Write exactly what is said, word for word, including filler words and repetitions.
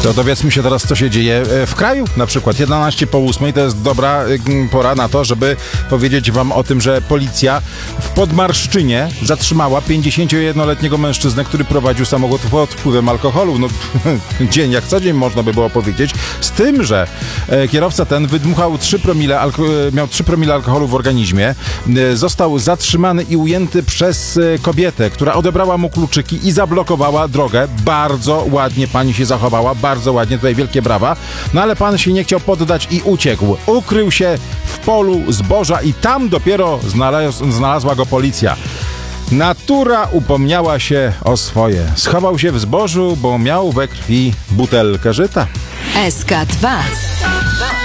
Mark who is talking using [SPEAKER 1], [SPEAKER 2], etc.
[SPEAKER 1] To dowiedzmy się teraz, co się dzieje w kraju. Na przykład jedenaście po ósmej to jest dobra pora na to, żeby powiedzieć wam o tym, że policja w Podmarszczynie zatrzymała pięćdziesięciojednoletniego mężczyznę, który prowadził samochód pod wpływem alkoholu. No, dzień jak co dzień można by było powiedzieć. Z tym, że kierowca ten wydmuchał trzy promile, alko- miał trzy promile alkoholu w organizmie. Został zatrzymany i ujęty przez kobietę, która odebrała mu kluczyki i zablokowała drogę. Bardzo ładnie pani się zachowała, bardzo ładnie, tutaj wielkie brawa. No ale pan się nie chciał poddać i uciekł. Ukrył się w polu zboża i tam dopiero znalaz- znalazła go policja. Natura upomniała się o swoje. Schował się w zbożu, bo miał we krwi butelkę żyta.
[SPEAKER 2] S K dwa.